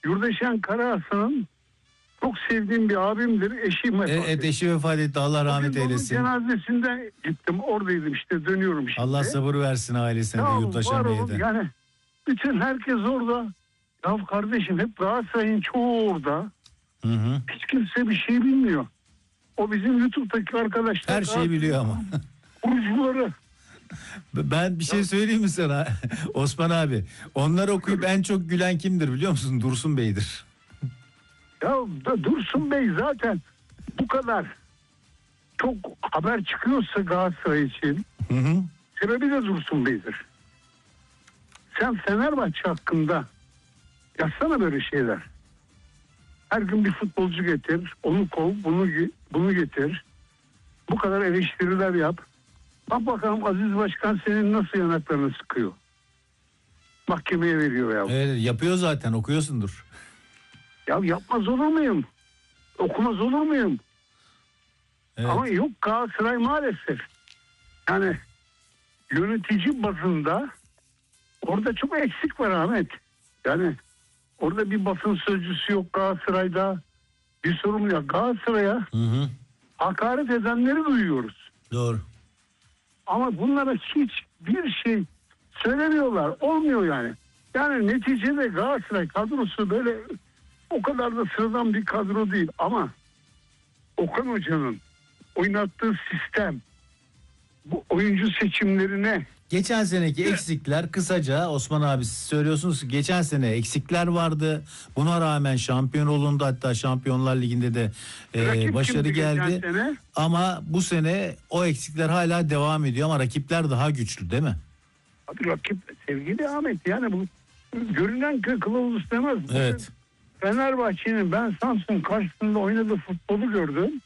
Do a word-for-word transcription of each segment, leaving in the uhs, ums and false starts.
Yurdaşen Karahasan'ın çok sevdiğim bir abimdir. Eşim vefat etti. Evet, eşi vefat etti. Allah rahmet eylesin. Cenazesinde gittim. Oradaydım işte, dönüyorum işte. Allah sabır versin ailesine de, Yurdaşen Bey'e de. Yani bütün herkes orada. Ya kardeşim, hep Galatasaray'ın çoğu orada. Hı hı. Hiç kimse bir şey bilmiyor. O bizim YouTube'daki arkadaşlar. Her şeyi biliyor ama. Kurucuları. Ben bir şey söyleyeyim mi sana Osman abi? Onları okuyup en çok gülen kimdir biliyor musun? Dursun Bey'dir. Ya da Dursun Bey zaten bu kadar çok haber çıkıyorsa Galatasaray için, Hı hı. sebebi de Dursun Bey'dir. Sen Fenerbahçe hakkında yazsana böyle şeyler. Her gün bir futbolcu getir, onu kov, bunu bunu getir. Bu kadar eleştiriler yap. Bak bakalım Aziz Başkan senin nasıl yanaklarını sıkıyor. Mahkemeye veriyor ya. Evet, yapıyor zaten, okuyorsundur. Ya yapmaz olur muyum? Okumaz olur muyum? Evet. Ama yok, Galatasaray maalesef. Yani yönetici bazında orada çok eksik var Ahmet. Yani orada bir basın sözcüsü yok Galatasaray'da. Bir sorumlu yok. Galatasaray'a Hı hı. hakaret edenleri duyuyoruz. Doğru. Ama bunlara hiç bir şey söylemiyorlar. Olmuyor yani. Yani neticede Galatasaray kadrosu böyle o kadar da sıradan bir kadro değil. Ama Okan Hoca'nın oynattığı sistem, bu oyuncu seçimlerine, Geçen seneki eksikler, kısaca Osman abi siz söylüyorsunuz ki geçen sene eksikler vardı. Buna rağmen şampiyon olundu, hatta Şampiyonlar Ligi'nde de e, başarı geldi. Ama bu sene o eksikler hala devam ediyor ama rakipler daha güçlü değil mi? Abi rakip sevgili Ahmet, yani bu görünen köy kılavuz istemez. Evet. Fenerbahçe'nin ben Samsun karşısında oynadığı futbolu gördüm.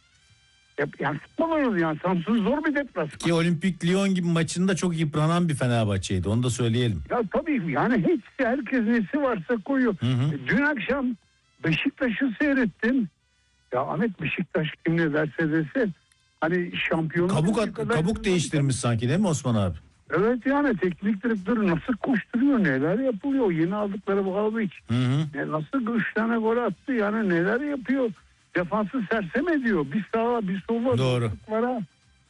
Yani futbol oynadı yani. Samsun zor bir deplasman. Ki Olimpik Lyon gibi maçında çok yıpranan bir Fenerbahçe'ydi. Onu da söyleyelim. Ya tabii yani hiç, herkes nesi varsa koyuyor. Hı hı. Dün akşam Beşiktaş'ı seyrettim. Ya Ahmet, Beşiktaş kim ne derse desin. Hani şampiyonluk... Kabuk, at, kabuk değiştirmiş sanki değil mi Osman abi? Evet, yani teknik direktör nasıl koşturuyor, neler yapılıyor. Yeni aldıkları Vlahovic. Nasıl üç tane gol attı, yani neler yapıyor. Defansı sersem ediyor. Bir sağa bir sola. Doğru. Bir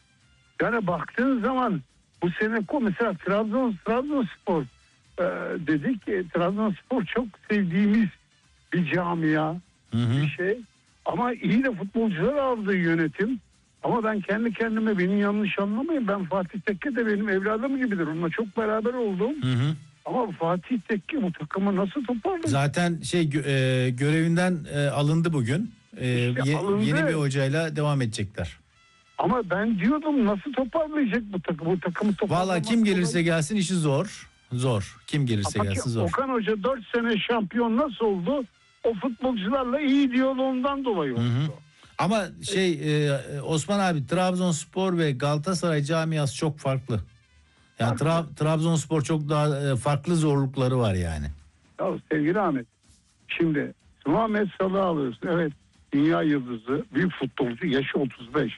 yani baktığın zaman bu sene mesela Trabzon, Trabzonspor e, dedik ki Trabzonspor çok sevdiğimiz bir camia, hı hı. bir şey. Ama iyi de futbolcular aldığı yönetim. Ama ben kendi kendime, beni yanlış anlamayın, ben Fatih Tekke de benim evladım gibidir. Onunla çok beraber oldum. Hı hı. Ama Fatih Tekke bu takımı nasıl toparladı? Zaten şey e, görevinden e, alındı bugün. E, İşte ye, alındı. Yeni bir hocayla devam edecekler. Ama ben diyordum nasıl toparlayacak bu takımı? Bu takımı toparlamak. Valla kim gelirse gelsin işi zor. Zor. Kim gelirse Ama gelsin zor. Okan Hoca dört sene şampiyon nasıl oldu? O futbolcularla iyi diyaloğundan dolayı oldu. Hı hı. Ama şey e, Osman abi, Trabzonspor ve Galatasaray camiası çok farklı. Yani Tra- Trabzonspor çok daha e, farklı zorlukları var yani. Ya sevgili Ahmet, şimdi Muhammed Salah'ı alıyorsun. Evet, dünya yıldızı, büyük futbolcu, yaşı otuz beş.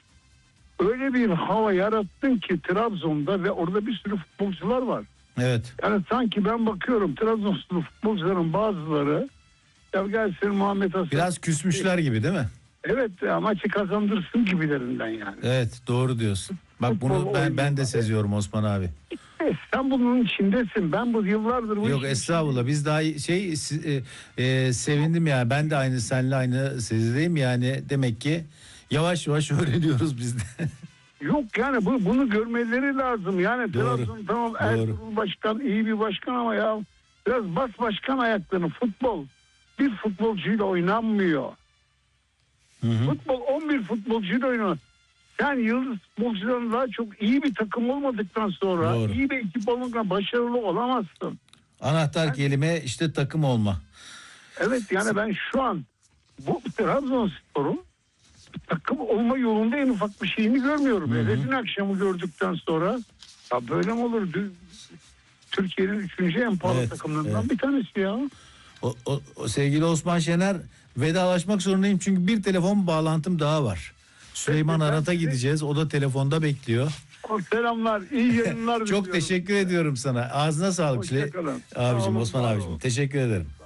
Öyle bir hava yarattın ki Trabzon'da ve orada bir sürü futbolcular var. Evet. Yani sanki ben bakıyorum Trabzon'da futbolcuların bazıları, ya gelsin Muhammed Hasan. Biraz küsmüşler gibi değil mi? Evet, maçı kazandırsın gibilerinden yani. Evet, doğru diyorsun. Bak bunu ben ben de seziyorum Osman abi. E, sen bunun içindesin. Ben bu yıllardır bu Yok estağfurullah, biz daha şey e, e, sevindim ya. Ben de aynı seninle aynı sezdeyim yani, demek ki yavaş yavaş öğreniyoruz biz de. Yok yani bu, bunu görmeleri lazım. Yani Trabzon tamam, Ertuğrul Başkan iyi bir başkan ama ya biraz bas başkan ayaklarını. Futbol bir futbolcuyla oynanmıyor. Hı hı. Futbol on bir futbolcuyla oynanıyor. Sen yıldız futbolcuların daha çok iyi bir takım olmadıktan sonra, doğru, iyi bir ekip olmadan başarılı olamazsın. Anahtar ben, kelime işte takım olma. Evet yani ben şu an bu Trabzonspor'un takım olma yolunda en ufak bir şeyini görmüyorum. Hele dün akşamı gördükten sonra ya böyle mi olur? Türkiye'nin üçüncü en pahalı evet, takımlarından evet. bir tanesi ya. O, o, o sevgili Osman Şener, vedalaşmak zorundayım çünkü bir telefon bağlantım daha var. Süleyman evet, Arat'a gideceğiz. O da telefonda bekliyor. O selamlar, iyi yayınlar. Çok teşekkür ediyorum sana. Ağzına sağlık. Abicim, Osman abicim. Teşekkür ederim.